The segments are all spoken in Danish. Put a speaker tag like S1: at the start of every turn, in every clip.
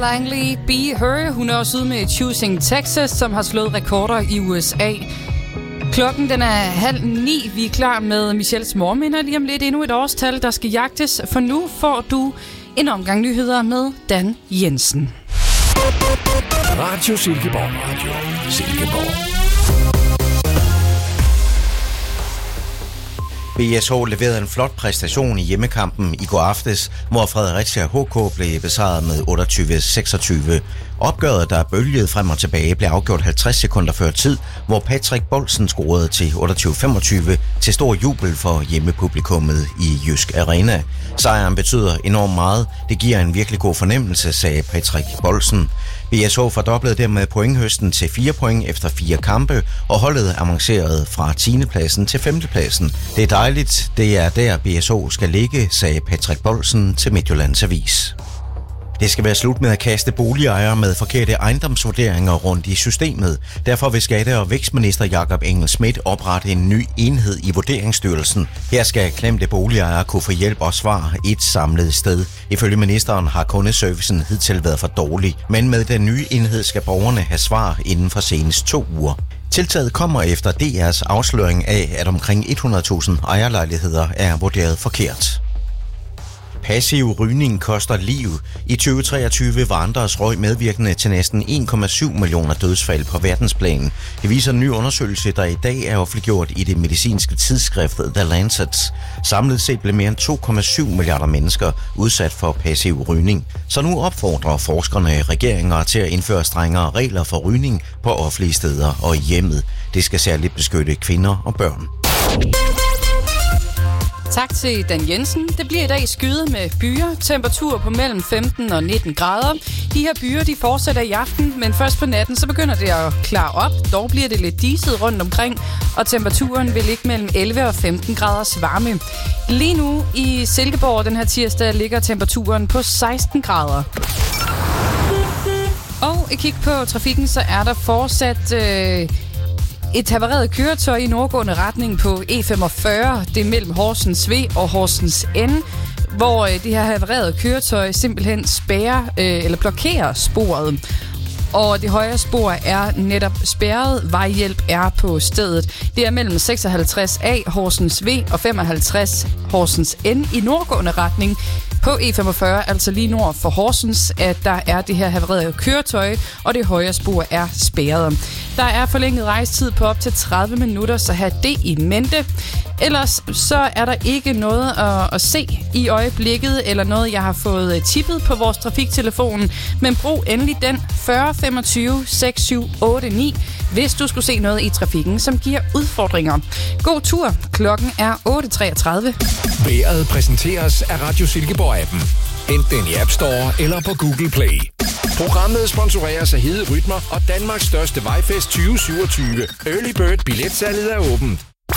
S1: Langley, Be Her. Hun er også ude med Choosing Texas, som har slået rekorder i USA. Klokken den er 8:30. Vi er klar med Michelles morgenminder. Lige om lidt endnu et årstal, der skal jagtes. For nu får du en omgang nyheder med Dan Jensen.
S2: Radio Silkeborg. Radio Silkeborg.
S3: BSH leverede en flot præstation i hjemmekampen i går aftes, hvor Fredericia HK blev besejret med 28-26. Opgøret, der bølgede frem og tilbage, blev afgjort 50 sekunder før tid, hvor Patrick Bolsen scorede til 28-25 til stor jubel for hjemmepublikummet i Jysk Arena. Sejren betyder enormt meget. Det giver en virkelig god fornemmelse, sagde Patrick Bolsen. BSH fordoblede dermed pointhøsten til 4 point efter 4 kampe, og holdet avancerede fra 10. pladsen til 5. pladsen. Det er dejligt, det er der BSH skal ligge, sagde Patrick Bolsen til Midtjyllands Avis. Det skal være slut med at kaste boligejere med forkerte ejendomsvurderinger rundt i systemet. Derfor vil skatte- og vækstminister Jakob Engel-Schmidt oprette en ny enhed i Vurderingsstyrelsen. Her skal klemte boligejere kunne få hjælp og svar et samlet sted. Ifølge ministeren har kundeservicen hidtil været for dårlig, men med den nye enhed skal borgerne have svar inden for senest 2 uger. Tiltaget kommer efter DR's afsløring af, at omkring 100.000 ejerlejligheder er vurderet forkert. Passiv rygning koster liv. I 2023 var andres røg medvirkende til næsten 1,7 millioner dødsfald på verdensplan. Det viser en ny undersøgelse, der i dag er offentliggjort i det medicinske tidsskrift The Lancet. Samlet set blev mere end 2,7 milliarder mennesker udsat for passiv rygning. Så nu opfordrer forskerne regeringer til at indføre strengere regler for rygning på offentlige steder og i hjemmet. Det skal særligt beskytte kvinder og børn.
S1: Tak til Dan Jensen. Det bliver i dag skyet med byer. Temperatur på mellem 15 og 19 grader. De her byer, de fortsætter i aften, men først på natten, så begynder det at klare op. Dog bliver det lidt diset rundt omkring, og temperaturen vil ligge mellem 11 og 15 graders varme. Lige nu i Silkeborg den her tirsdag ligger temperaturen på 16 grader. Og et kig på trafikken, så er der fortsat et havareret køretøj i nordgående retning på E45. Det er mellem Horsens V og Horsens N, hvor det her havarerede køretøj simpelthen blokerer sporet. Og det højre spor er netop spærret. Vejhjælp er på stedet. Det er mellem 56A Horsens V og 55 Horsens N i nordgående retning. På E45, altså lige nord for Horsens, at der er det her havarerede køretøj, og det højre spor er spærret. Der er forlænget rejsetid på op til 30 minutter, så have det i mente. Ellers så er der ikke noget at se i øjeblikket, eller noget, jeg har fået tippet på vores trafiktelefon. Men brug endelig den 40 25 6789, hvis du skulle se noget i trafikken, som giver udfordringer. God tur. Klokken er 8.33.
S2: Vejret præsenteres af Radio Silkeborg-appen. Hent den i App Store eller på Google Play. Programmet sponsoreres af Hede Rytmer og Danmarks største vejfest 2027. Early Bird billetsalget er åbent.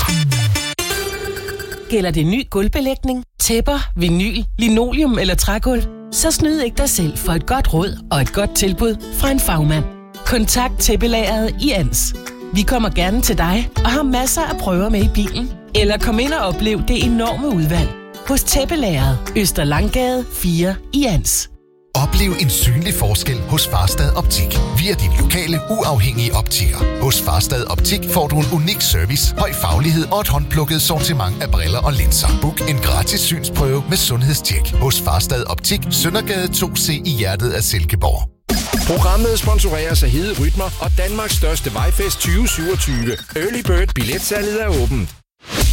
S4: Gælder det ny gulvbelægning, tæpper, vinyl, linoleum eller trægulv? Så snyd ikke dig selv for et godt råd og et godt tilbud fra en fagmand. Kontakt Tæppelageret i Ans. Vi kommer gerne til dig og har masser af prøver med i bilen. Eller kom ind og oplev det enorme udvalg hos Tæppelageret, Østerlanggade 4 i Ans.
S5: Oplev en synlig forskel hos Farstad Optik. Vi er din lokale, uafhængige optiker. Hos Farstad Optik får du en unik service, høj faglighed og et håndplukket sortiment af briller og linser. Book en gratis synsprøve med sundhedstjek hos Farstad Optik, Søndergade 2C i hjertet af Silkeborg.
S2: Programmet sponsoreres af Hede Rytmer og Danmarks største vejfest 2027. Early Bird billetsalget er åbent.